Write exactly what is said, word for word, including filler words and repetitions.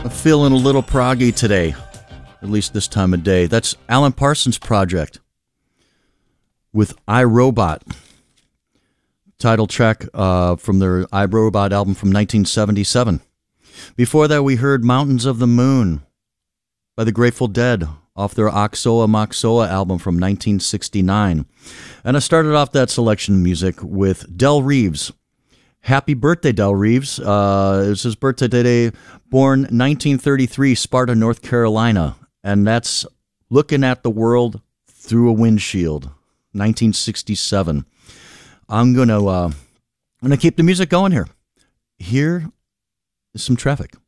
Feeling a little proggy today, at least this time of day. That's Alan Parsons Project with iRobot. Title track uh, from their iRobot album from nineteen seventy-seven. Before that, we heard Mountains of the Moon by the Grateful Dead off their Oxoa Moxoa album from nineteen sixty-nine. And I started off that selection of music with Del Reeves. Happy birthday, Del Reeves. Uh, it was his birthday today, born nineteen thirty-three, Sparta, North Carolina. And that's Looking at the World Through a Windshield, nineteen sixty-seven. I'm going to uh, I'm gonna keep the music going here. Here is some traffic.